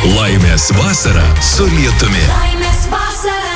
Laimės vasara su lietumi. Laimės vasara.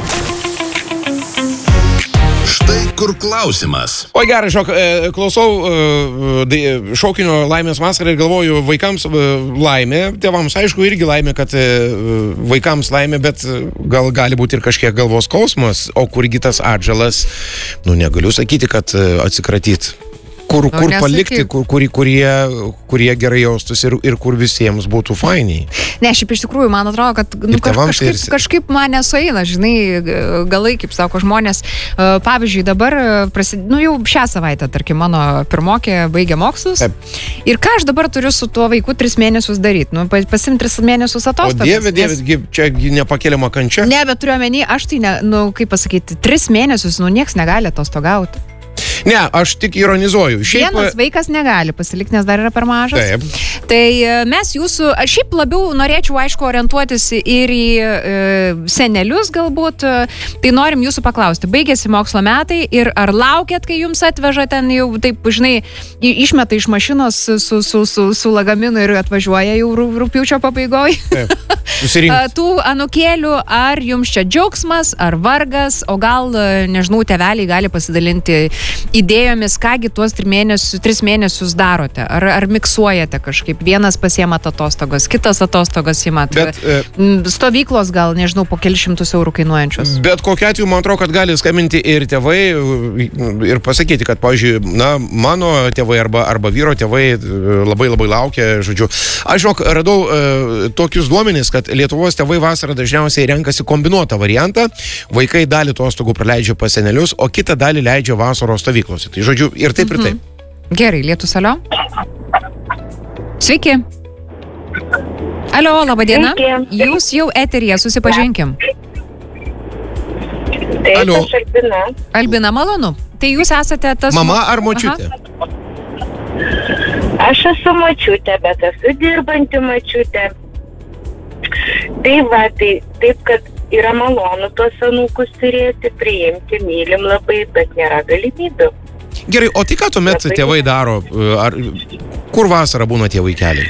Štai kur klausimas. O gerai, klausau šaukinio Laimės vasarą ir galvoju, vaikams laimė, tėvams aišku irgi laimė, kad vaikams laimė, bet gal gali būti ir kažkiek galvos skausmas, o kurgi tas atžalas, negaliu sakyti, kad atsikratyt. Kur palikti, kurie gerai jaustus ir kur visiems būtų fainiai. Ne, šiaip iš tikrųjų, man atrodo, kad kažkaip man nesueina, žinai, galai, kaip sako žmonės. Pavyzdžiui, dabar, jau šią savaitę, tarkim, mano pirmokė baigė mokslus. Taip. Ir ką aš dabar turiu su tuo vaiku 3 mėnesius daryti? Pasim 3 mėnesius atostogas. O dieve, čia nepakeliama kančia. Ne, bet turiu omeny, aš tai, kaip pasakyti, 3 mėnesius, nieks negali atostogauti. Ne, aš tik ironizuoju. Vienas vaikas negali pasilikti, nes dar yra per mažas. Taip. Tai mes jūsų, aš šiaip labiau norėčiau, aišku, orientuotis ir į senelius galbūt. Tai norim jūsų paklausti, baigėsi mokslo metai ir ar laukėt, kai jums atveža ten jau, taip, žinai, išmeta iš mašinos su lagaminu ir atvažiuoja jau rugpjūčio pabaigoje. Taip. Susirinkti. Tų anūkėlių, ar jums čia džiaugsmas, ar vargas, o gal, nežinau, tėveliai gali pasidalinti idėjomis, kągi tuos 3 mėnesius darote? Ar miksuojate kažkaip? Vienas pasiemat atostogas, kitas atostogas imat. Stovyklos gal, nežinau, po kelius šimtus eurų kainuojančios. Bet kokiu atveju, man atrodo, kad gali skambinti ir tėvai ir pasakyti, kad, pavyzdžiui, mano tėvai arba vyro tėvai labai laukia, žodžiu. Aš radau tokius duomenis, kad Lietuvos tėvai vasarą dažniausiai renkasi kombinuotą variantą. Vaikai dalį atostogų praleidžia pas senelius, o kitą dalį leidžia vasaros stovyklose. Tai žodžiu, ir taip, ir taip. Gerai, Lietus, alio. Sveiki. Alio, laba diena. Sveiki. Jūs jau eteryje, susipažinkim. Taip, Alio. aš Albina. Albina, malonu. Tai jūs esate tas... Mama ar močiutė? Aš esu močiutė, bet esu dirbanti močiutė. Tai va, taip, kad yra malonu tuos anūkus turėti, priimti, mylim labai, bet nėra galimybių. Gerai, o tai ką tuomet tėvai daro? Kur vasarą būna tie vaikeliai?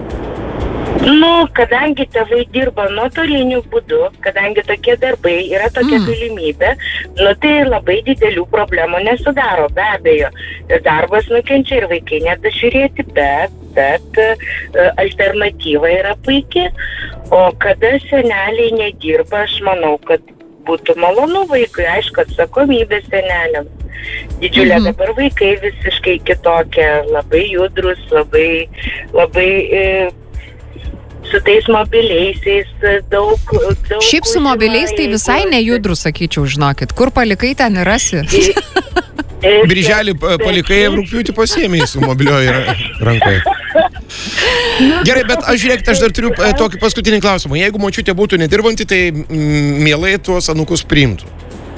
Kadangi tėvai dirba nuotoliniu būdu, kadangi tokie darbai yra tokia galimybė, tai labai didelių problemų nesudaro, be abejo. Ir darbas nukenčia ir vaikai nedažiūrėti, bet alternatyva yra puikiai. O kada seneliai nedirba, aš manau, kad būtų malonu vaikui, aišku, atsakomybė seneliams. Didžiulė dabar vaikai visiškai kitokie, labai judrus, labai su tais mobiliaisiais daug. Šiaip su mobiliais tai visai nejudrus, sakyčiau, žinokit. Kur palikai, ten ir rasi. Birželį palikai, rugpjūtį pasiėmei su mobilioji rankoje. Gerai, bet žiūrėkite, aš dar turiu tokį paskutinį klausimą. Jeigu močiutė būtų nedirbanti, tai mielai tuos anūkus priimtų.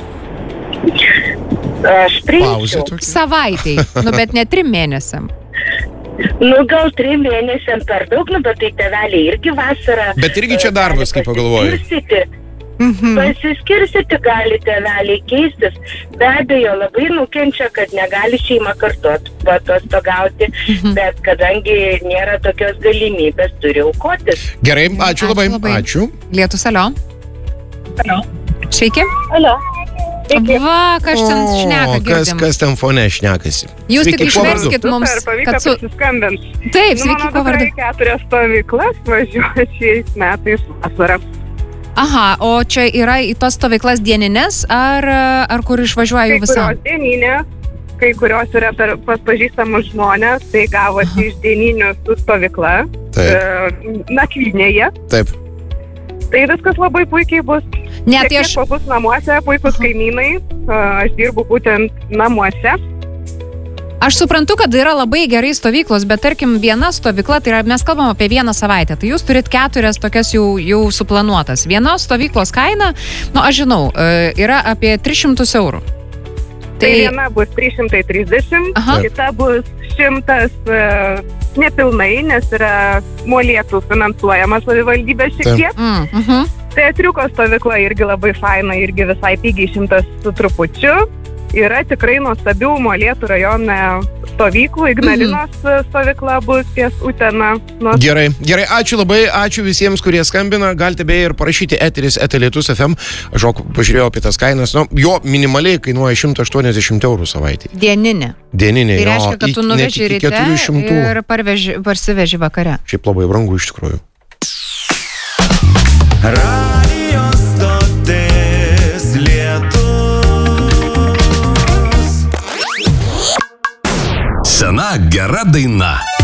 Aš priimčiau. Savaitei, bet ne 3 mėnesiam. Gal 3 mėnesiam per daug, bet tai tėveliai irgi vasarą. Bet irgi čia darbas, kaip pagalvoju. Pasiskirsyti gali tėveliai keistis. Be abejo, labai nukenčia, kad negali šeima kartu atostogauti, bet kadangi nėra tokios galimybės, turi aukotis. Gerai, ačiū labai. Ačiū. Lietus, alio. Alio. Sveiki. Alio. Va, kas ten šneka, girdim. Kas ten fone šnekasi? Jūs tik išverskit mums, kad prisiskambins. Taip, sveiki, kuo vardu? Mano 4 stovyklas važiuoja šiais metais vasarą. Aha, o čia yra į tos stovyklas dieninės, ar kur išvažiuoja jų visą? Kai kurios dieninės, kai kurios yra pas pažįstamus žmonės, tai gavosi iš dieninių su stovykla, nakvynėje. Taip. Tai viskas labai puikiai bus. Ne, tai aš... Bus namuose, puikus kaimynai, aš dirbu būtent namuose. Aš suprantu, kad yra labai gerai stovyklos, bet tarkim viena stovykla, tai yra, mes kalbam apie 1 savaitę, tai jūs turit 4 tokias jau suplanuotas. Vienos stovyklos kaina, aš žinau, yra apie 300 eurų. Tai viena bus 330, kita bus 100 nepilnai, nes yra molėtų finansuojama savivaldybė šiek tiek. Tai Atriuko stovykla irgi labai faina, irgi visai pigiai 100 su trupučiu. yra tikrai nuostabių Molėtų rajone stovyklų, Ignalinos stovykla bus ties Utena. Gerai, ačiū labai, ačiū visiems, kurie skambina, galite beje ir parašyti eteris@lietus.fm, aš pažiūrėjau apie tas kainas, jo minimaliai kainuoja 180 eurų savaitį. Dieninė. Tai reiškia, kad tu nuveži ryte ir parsiveži vakare. Šiaip labai brangu iš tikrųjų. Radio stotis Lietus. Sena gera daina.